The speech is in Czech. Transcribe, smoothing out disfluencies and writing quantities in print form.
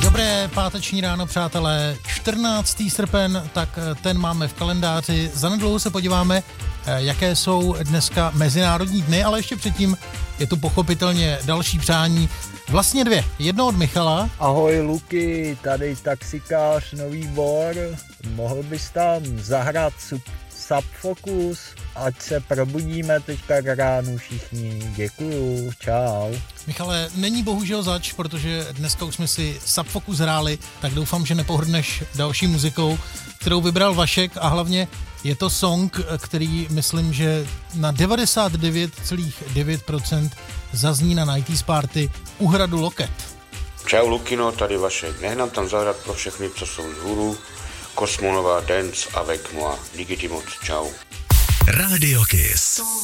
Dobré páteční ráno, přátelé. 14. srpen, tak ten máme v kalendáři. Zanedlouho se podíváme, jaké jsou dneska mezinárodní dny, ale ještě předtím je tu pochopitelně další přání. Vlastně dvě. Jedno od Michala. Ahoj Luky, tady taxikář Nový Bor. Mohl bys tam zahrát Subfocus, ať se probudíme teďka k ránu všichni. Děkuju, čau. Michale, není bohužel zač, protože dneska už jsme si Subfocus hráli, tak doufám, že nepohrdneš další muzikou, kterou vybral Vašek, a hlavně je to song, který myslím, že na 99,9% zazní na 90s Party u hradu Loket. Čau Lukino, tady Vašek. Nech nám tam zahrát pro všechny, co jsou z hůru. Kosmonová, Dance, Avec moi. Díky ti moc, čau. Radio Kiss.